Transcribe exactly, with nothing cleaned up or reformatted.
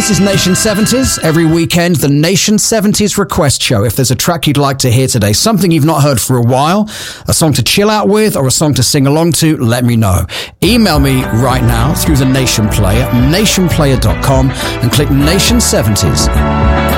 This is Nation seventies. Every weekend, the Nation seventies Request Show. If there's a track you'd like to hear today, something you've not heard for a while, a song to chill out with, or a song to sing along to, let me know. Email me right now through the Nation Player, nation player dot com, and click Nation seventies.